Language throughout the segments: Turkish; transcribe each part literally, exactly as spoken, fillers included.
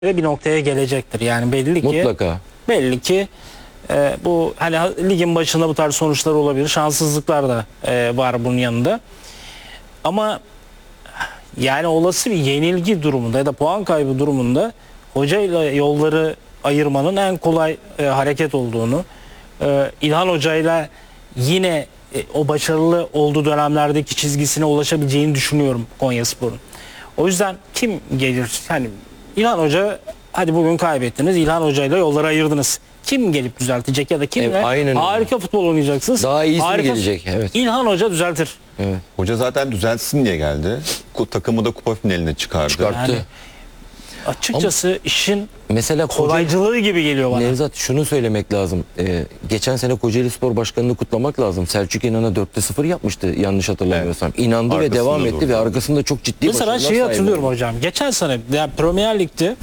bir noktaya gelecektir. Yani belli ki Mutlaka. belli ki e, bu hani ligin başında bu tarz sonuçlar olabilir. Şanssızlıklar da e, var bunun yanında. Ama yani olası bir yenilgi durumunda ya da puan kaybı durumunda hocayla yolları ayırmanın en kolay e, hareket olduğunu, e, İlhan Hoca'yla yine e, o başarılı olduğu dönemlerdeki çizgisine ulaşabileceğini düşünüyorum Konyaspor'un. O yüzden kim gelir? Yani İlhan Hoca, hadi bugün kaybettiniz. İlhan Hoca'yla yolları ayırdınız. Kim gelip düzeltecek ya da kimle? Evet, aynen harika öyle. futbol oynayacaksınız. Daha iyisi Harika. gelecek. Evet. İlhan Hoca düzeltir. Evet. Hoca zaten düzeltsin diye geldi. Ku- Takımı da kupa finaline çıkardı. Çıkarttı. Yani açıkçası işin Mesela Kocaeli, kolaycılığı gibi geliyor bana. Nevzat, şunu söylemek lazım. Ee, geçen sene Kocaeli Spor Başkanı'nı kutlamak lazım. Selçuk İnan'a dörtte sıfır yapmıştı yanlış hatırlamıyorsam. İnandı ve Arkasında devam etti durdu. ve arkasında çok ciddi Mesela ben başarılar şeyi sahibi hatırlıyorum oldu. hocam. Geçen sene yani Premier Lig'de,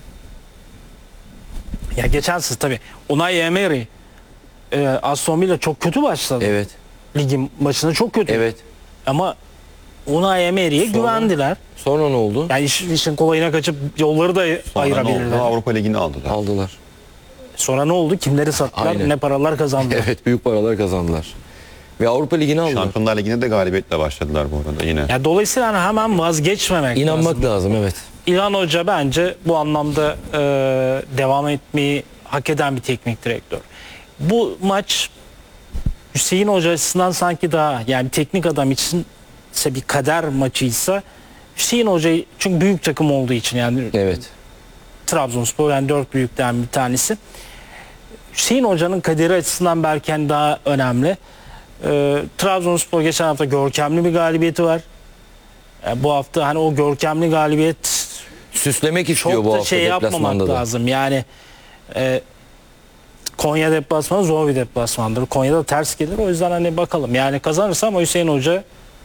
ya geçen sene tabii Unai Emery e, Aston Villa çok kötü başladı. Evet. Ligin başında çok kötü. Evet. Ama Unai Emery'e Sonra- güvendiler. Sonra ne oldu? Yani iş, işin kolayına kaçıp yolları da Sonra ne oldu? ayırabilirler. Avrupa Ligi'ni aldılar. Aldılar. Sonra ne oldu? Kimleri sattılar? Aynen. Ne paralar kazandılar? Evet, büyük paralar kazandılar. Ve Avrupa Ligi'ni aldılar. Şampiyonlar Ligi'ne de galibiyetle başladılar bu arada yine. Ya dolayısıyla hani hemen vazgeçmemek İnanmak lazım. lazım, evet. İlhan Hoca bence bu anlamda e, devam etmeyi hak eden bir teknik direktör. Bu maç Hüseyin Hoca açısından sanki daha, yani teknik adam için ise bir kader maçıysa, Hüseyin Hoca çünkü büyük takım olduğu için, yani Evet. Trabzonspor yani dört büyükten bir tanesi. Hüseyin Hoca'nın kaderi açısından belki hani daha önemli. Ee, Trabzonspor geçen hafta görkemli bir galibiyeti var. Yani bu hafta hani o görkemli galibiyet Süslemek istiyor çok bu da hafta şey yapmamak deplasmanda da. lazım. Yani e, Konya deplasmanı zor bir deplasmandır. Konya'da ters gelir. O yüzden hani bakalım. Yani kazanırsa ama Hüseyin Hoca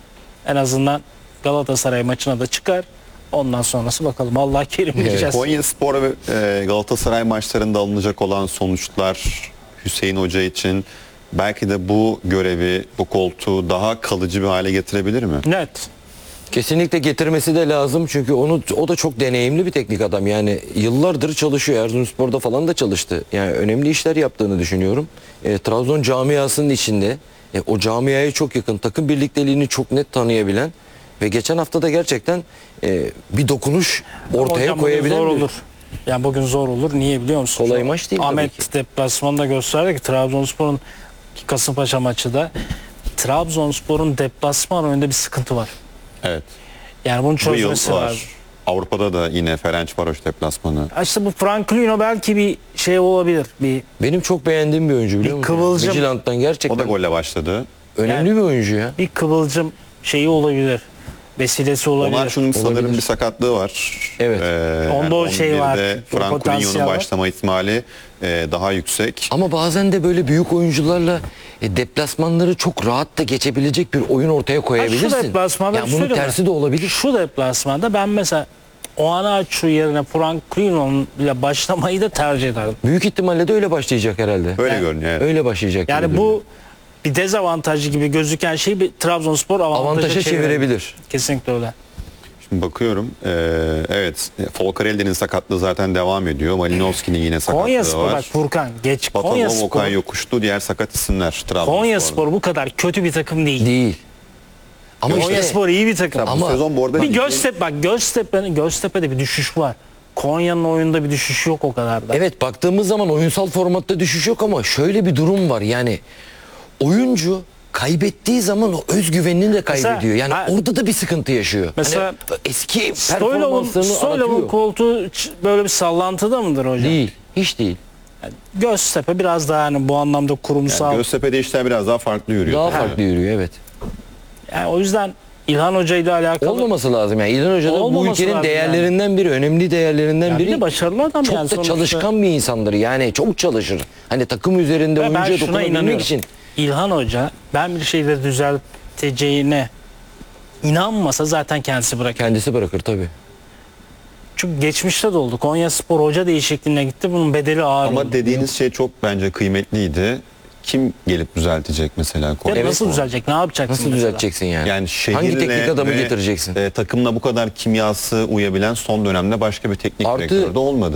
en azından Galatasaray maçına da çıkar. Ondan sonrası bakalım. Allah kerim diyeceğiz. Konya Spor ve e, Galatasaray maçlarında alınacak olan sonuçlar Hüseyin Hoca için belki de bu görevi, bu koltuğu daha kalıcı bir hale getirebilir mi? Net. Kesinlikle getirmesi de lazım çünkü onu o da çok deneyimli bir teknik adam. Yani yıllardır çalışıyor. Erzurumspor'da falan da çalıştı. Yani önemli işler yaptığını düşünüyorum. E, Trabzon camiasının içinde e, o camiaya çok yakın, takım birlikteliğini çok net tanıyabilen ve geçen hafta da gerçekten e, bir dokunuş ortaya Hocam bugün koyabilen zor bir... olur. Yani bugün zor olur. Niye biliyor musun? Kolay Şu maç değil tabii Ahmet ki. deplasmanında gösterdi ki Trabzonspor'un Kasımpaşa maçı da, Trabzonspor'un deplasman önünde bir sıkıntı var. Evet. Yani bunu Bu yıl çözmesi var. lazım. Avrupa'da da yine Ferencvaroş deplasmanı. Ya İşte bu Franklino belki bir şey olabilir. Bir Benim çok beğendiğim bir oyuncu, biliyor Bir musun? kıvılcım. Vigilant'tan O gerçekten da golle başladı. önemli bir oyuncu ya. bir kıvılcım şeyi olabilir. Vesilesi olabilir. Onarçu'nun sanırım Olabilir. bir sakatlığı var. Evet. Onda o on şey birde var, o Frank potansiyel Coutinho'nun var. başlama ihtimali e, daha yüksek. Ama bazen de böyle büyük oyuncularla e, deplasmanları çok rahat da geçebilecek bir oyun ortaya koyabilirsin. Şu deplasmanda Ya bir bunun söyleyeyim mi? tersi de olabilir. Şu deplasmanda ben mesela Onarçu yerine Franklino ile başlamayı da tercih ederdim. Büyük ihtimalle de öyle başlayacak herhalde. Öyle Yani- görünüyor. Evet. Öyle başlayacak. Yani gibi bu bir dezavantajı gibi gözüken şeyi bir Trabzonspor avantaja, avantaja çevirebilir. çevirebilir. Kesinlikle öyle. Şimdi bakıyorum. e, evet. Folcarelli'nin sakatlığı zaten devam ediyor. Malinowski'nin yine sakatlığı Konya Spor var. bak Furkan geç. Konya Batalov, Spor, Okay Yokuştu. Diğer sakat isimler. Trabzonspor'da. Konya Spor bu kadar kötü bir takım değil. Değil. Ama Konya işte Spor iyi bir takım. Bu Ama sezon bu arada Bir ligin- Göztepe bak Göztepe'nin Göztepe'de bir düşüş var. Konya'nın oyunda bir düşüş yok o kadar da. evet, baktığımız zaman oyunsal formatta düşüş yok ama şöyle bir durum var. Yani oyuncu kaybettiği zaman o özgüvenini de Mesela, kaybediyor. Yani ha- orada da bir sıkıntı yaşıyor. Mesela hani eski Stoylov'un performanslarını Stoylov'un aratıyor. koltuğu ç- böyle bir sallantıda mıdır hocam? Değil. Hiç değil. Yani Göztepe biraz daha hani bu anlamda kurumsal. Yani Göztepe'de işler biraz daha farklı yürüyor. Daha tabii. farklı yürüyor, evet. Yani o yüzden İlhan Hoca ile alakalı. Olmaması lazım yani. İlhan Hoca da bu Olmaması ülkenin lazım değerlerinden biri, önemli değerlerinden Yani bir biri. de başarılı adam çok yani da sonuçta. çalışkan bir insandır. Yani çok çalışır. Hani takım üzerinde Ve ben oyuncuya şuna dokunabilmek inanıyorum. için. İlhan Hoca ben bir şeyleri düzelteceğine inanmasa zaten kendisi bırakır. Kendisi bırakır tabii. Çünkü geçmişte de oldu. Konya Spor hoca değişikliğine gitti. Bunun bedeli ağır oldu. Ama dediğiniz şey çok bence kıymetliydi. kim gelip düzeltecek mesela? Ya Konya nasıl Spor? düzelecek? Ne yapacaksın Nasıl mesela? düzelteceksin yani? Yani şehirle Hangi teknik adamı ve, getireceksin? e, takımla bu kadar kimyası uyabilen son dönemde başka bir teknik Artı- direktör de olmadı.